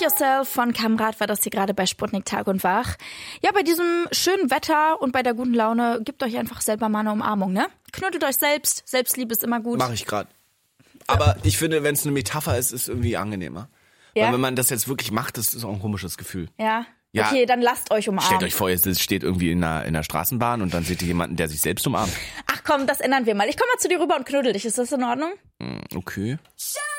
Ask Yourself von Kamrat war das hier gerade bei Sputnik Tag und Wach. Ja, bei diesem schönen Wetter und bei der guten Laune, gebt euch einfach selber mal eine Umarmung, ne? Knuddelt euch selbst. Selbstliebe ist immer gut. Mach ich gerade. Aber ich finde, wenn es eine Metapher ist, ist es irgendwie angenehmer. Ja? Weil wenn man das jetzt wirklich macht, das ist auch ein komisches Gefühl. Ja? Ja. Okay, dann lasst euch umarmen. Stellt euch vor, ihr steht irgendwie in einer Straßenbahn und dann seht ihr jemanden, der sich selbst umarmt. Ach komm, das ändern wir mal. Ich komme mal zu dir rüber und knuddel dich. Ist das in Ordnung? Okay. Shut